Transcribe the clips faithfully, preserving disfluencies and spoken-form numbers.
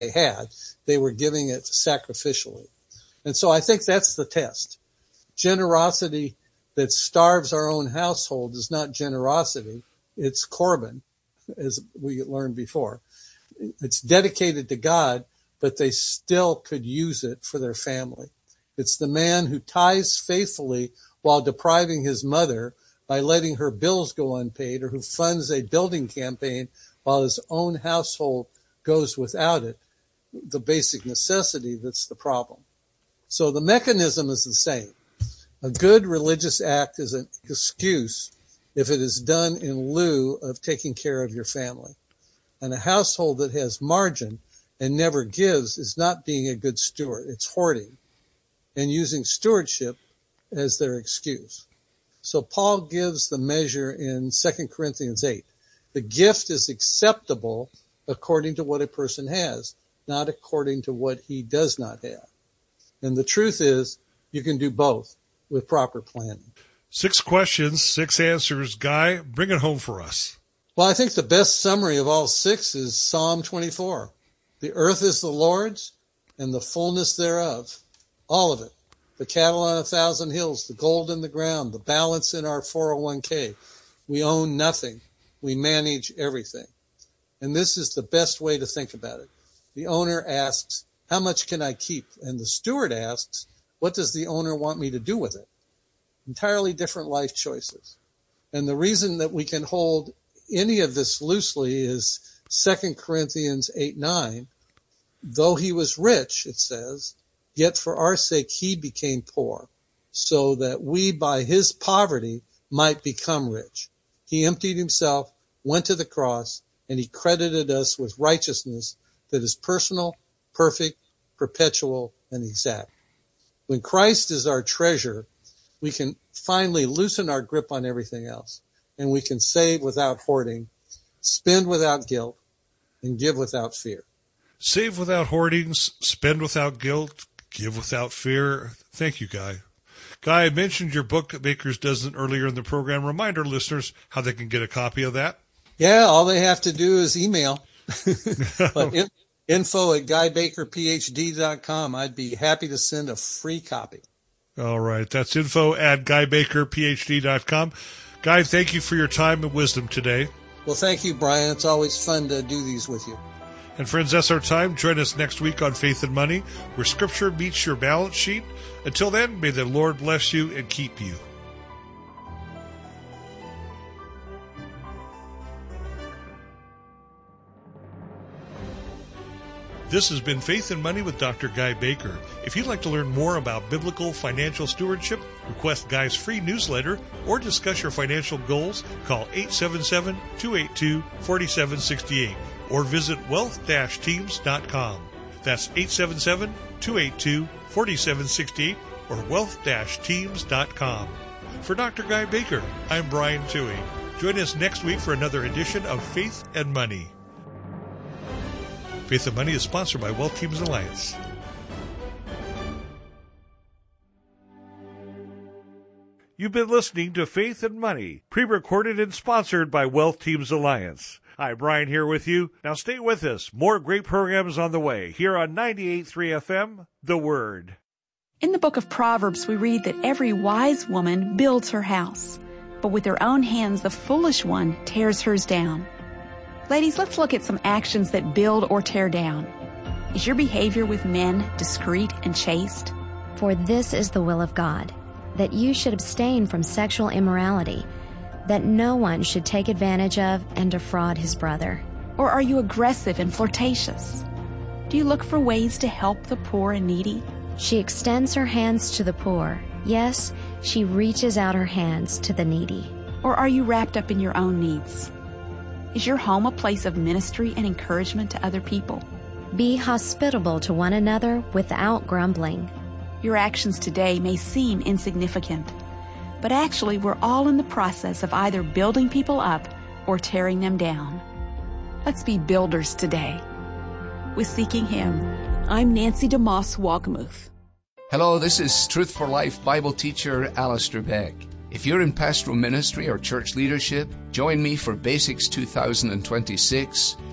they had. They were giving it sacrificially. And so I think that's the test. Generosity that starves our own household is not generosity. It's Corban, as we learned before. It's dedicated to God, but they still could use it for their family. It's the man who tithes faithfully while depriving his mother by letting her bills go unpaid, or who funds a building campaign while his own household goes without it. The basic necessity that's the problem. So the mechanism is the same. A good religious act is an excuse if it is done in lieu of taking care of your family. And a household that has margin and never gives is not being a good steward. It's hoarding and using stewardship as their excuse. So Paul gives the measure in Second Corinthians eight. The gift is acceptable according to what a person has, not according to what he does not have. And the truth is, you can do both with proper planning. Six questions, six answers. Guy, bring it home for us. Well, I think the best summary of all six is Psalm twenty-four. The earth is the Lord's and the fullness thereof, all of it. The cattle on a thousand hills, the gold in the ground, the balance in our four oh one k. We own nothing. We manage everything. And this is the best way to think about it. The owner asks, how much can I keep? And the steward asks, what does the owner want me to do with it? Entirely different life choices. And the reason that we can hold any of this loosely is Second Corinthians eight nine. Though he was rich, it says, yet for our sake he became poor, so that we by his poverty might become rich. He emptied himself, went to the cross, and he credited us with righteousness that is personal, perfect, perpetual, and exact. When Christ is our treasure, we can finally loosen our grip on everything else, and we can save without hoarding, spend without guilt, and give without fear. Save without hoarding, spend without guilt, give without fear. Thank you, Guy. Guy, I mentioned your book, Baker's Dozen, earlier in the program. Remind our listeners how they can get a copy of that. Yeah, all they have to do is email. But in, info at guy baker p h d dot com. I'd be happy to send a free copy. All right. That's info at guy baker p h d dot com. Guy, thank you for your time and wisdom today. Well, thank you, Brian. It's always fun to do these with you. And friends, that's our time. Join us next week on Faith and Money, where Scripture meets your balance sheet. Until then, may the Lord bless you and keep you. This has been Faith and Money with Doctor Guy Baker. If you'd like to learn more about biblical financial stewardship, request Guy's free newsletter, or discuss your financial goals, call eight seven seven, two eight two, four seven six eight or visit wealth dash teams dot com. That's eight seven seven, two eight two, four seven six eight or wealth dash teams dot com. For Doctor Guy Baker, I'm Brian Toohey. Join us next week for another edition of Faith and Money. Faith and Money is sponsored by Wealth Teams Alliance. You've been listening to Faith and Money, pre-recorded and sponsored by Wealth Teams Alliance. Hi, Brian here with you. Now stay with us. More great programs on the way here on ninety-eight point three F M, The Word. In the book of Proverbs, we read that every wise woman builds her house, but with her own hands, the foolish one tears hers down. Ladies, let's look at some actions that build or tear down. Is your behavior with men discreet and chaste? For this is the will of God, that you should abstain from sexual immorality, that no one should take advantage of and defraud his brother. Or are you aggressive and flirtatious? Do you look for ways to help the poor and needy? She extends her hands to the poor. Yes, she reaches out her hands to the needy. Or are you wrapped up in your own needs? Is your home a place of ministry and encouragement to other people? Be hospitable to one another without grumbling. Your actions today may seem insignificant, but actually we're all in the process of either building people up or tearing them down. Let's be builders today. With Seeking Him, I'm Nancy DeMoss Walgamuth. Hello, this is Truth for Life Bible teacher Alistair Beck. If you're in pastoral ministry or church leadership, join me for Basics two thousand twenty-six,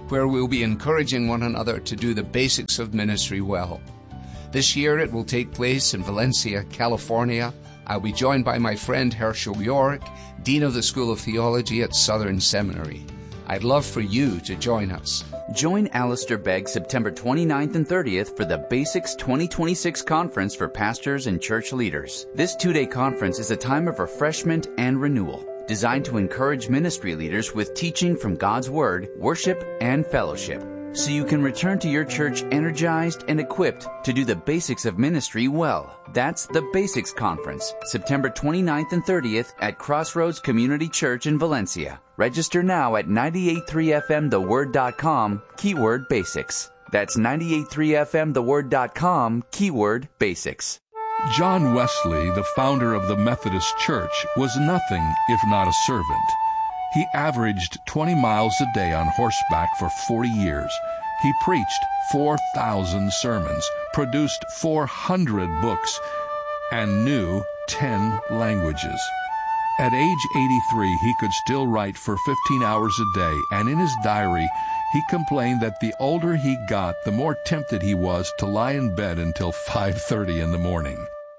where we'll be encouraging one another to do the basics of ministry well. This year it will take place in Valencia, California. I'll be joined by my friend Herschel York, Dean of the School of Theology at Southern Seminary. I'd love for you to join us. Join Alistair Begg September twenty-ninth and thirtieth for the Basics twenty twenty-six Conference for Pastors and Church Leaders. This two-day conference is a time of refreshment and renewal, designed to encourage ministry leaders with teaching from God's Word, worship, and fellowship, so you can return to your church energized and equipped to do the basics of ministry well. That's the Basics Conference, September twenty-ninth and thirtieth at Crossroads Community Church in Valencia. Register now at ninety-eight point three F M the word dot com, keyword basics. That's ninety-eight point three F M the word dot com, keyword basics. John Wesley, the founder of the Methodist Church, was nothing if not a servant. He averaged twenty miles a day on horseback for forty years. He preached four thousand sermons, produced four hundred books, and knew ten languages. At age eighty-three, he could still write for fifteen hours a day, and in his diary, he complained that the older he got, the more tempted he was to lie in bed until five thirty in the morning.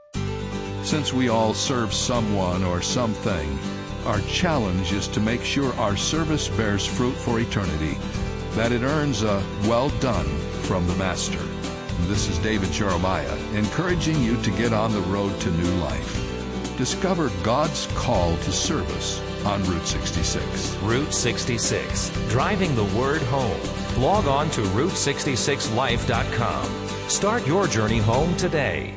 Since we all serve someone or something, our challenge is to make sure our service bears fruit for eternity, that it earns a well done from the Master. This is David Jeremiah, encouraging you to get on the road to new life. Discover God's call to service on Route sixty-six. Route sixty-six, driving the word home. Log on to route sixty-six life dot com. Start your journey home today.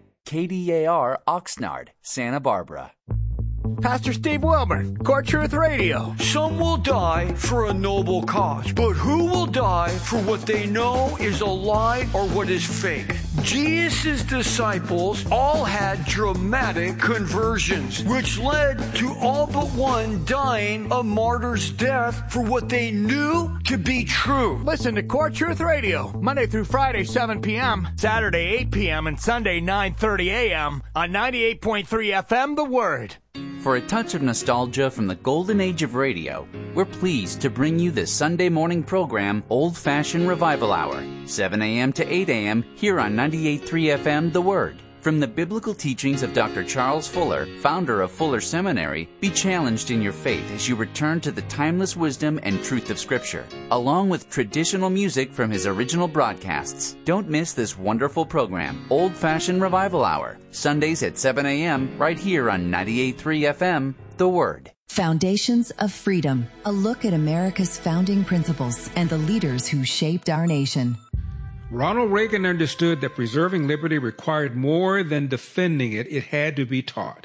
K D A R Oxnard, Santa Barbara. Pastor Steve Wilburn, Core Truth Radio. Some will die for a noble cause, but who will die for what they know is a lie or what is fake? Jesus' disciples all had dramatic conversions, which led to all but one dying a martyr's death for what they knew to be true. Listen to Core Truth Radio, Monday through Friday, seven p.m., Saturday, eight p.m., and Sunday, nine thirty a.m. on ninety-eight point three F M The Word. For a touch of nostalgia from the golden age of radio, we're pleased to bring you the Sunday morning program Old Fashioned Revival Hour, seven a.m. to eight a.m. here on ninety-eight point three F M The Word. From the biblical teachings of Doctor Charles Fuller, founder of Fuller Seminary, be challenged in your faith as you return to the timeless wisdom and truth of Scripture, along with traditional music from his original broadcasts. Don't miss this wonderful program, Old Fashioned Revival Hour, Sundays at seven a.m. right here on ninety-eight point three F M, The Word. Foundations of Freedom, a look at America's founding principles and the leaders who shaped our nation. Ronald Reagan understood that preserving liberty required more than defending it. It had to be taught.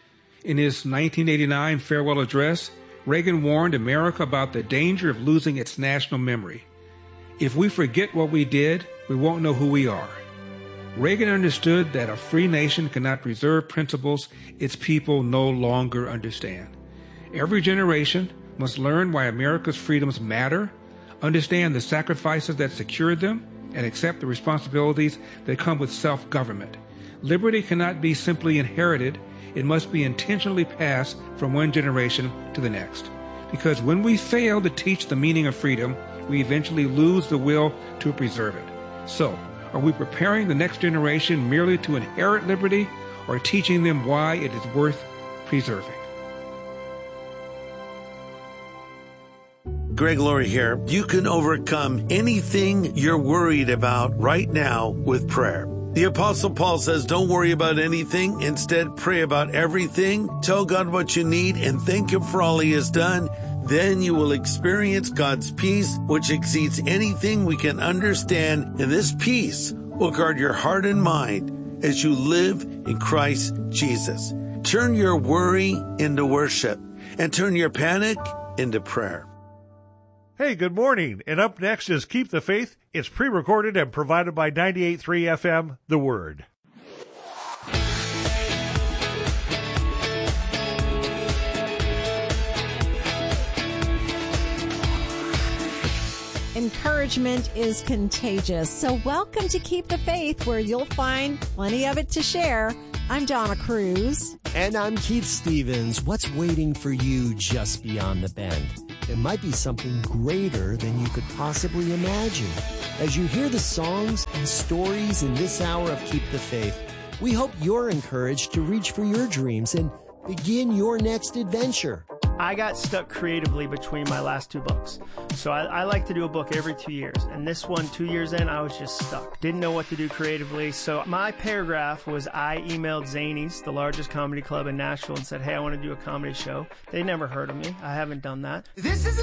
In his nineteen eighty-nine farewell address, Reagan warned America about the danger of losing its national memory. If we forget what we did, we won't know who we are. Reagan understood that a free nation cannot preserve principles its people no longer understand. Every generation must learn why America's freedoms matter, understand the sacrifices that secured them, and accept the responsibilities that come with self-government. Liberty cannot be simply inherited. It must be intentionally passed from one generation to the next. Because when we fail to teach the meaning of freedom, we eventually lose the will to preserve it. So, are we preparing the next generation merely to inherit liberty, or teaching them why it is worth preserving? Greg Laurie here. You can overcome anything you're worried about right now with prayer. The Apostle Paul says, don't worry about anything. Instead, pray about everything. Tell God what you need and thank Him for all He has done. Then you will experience God's peace, which exceeds anything we can understand. And this peace will guard your heart and mind as you live in Christ Jesus. Turn your worry into worship and turn your panic into prayer. Hey, good morning. And up next is Keep the Faith. It's pre-recorded and provided by ninety-eight point three F M, The Word. Encouragement is contagious. So welcome to Keep the Faith, where you'll find plenty of it to share. I'm Donna Cruz. And I'm Keith Stevens. What's waiting for you just beyond the bend? it might be something greater than you could possibly imagine. As you hear the songs and stories in this hour of Keep the Faith, we hope you're encouraged to reach for your dreams and begin your next adventure. I got stuck creatively between my last two books. So I, I like to do a book every two years. And this one, two years in, I was just stuck. Didn't know what to do creatively. So my paragraph was I emailed Zanies, the largest comedy club in Nashville, and said, hey, I want to do a comedy show. They never heard of me. I haven't done that. This is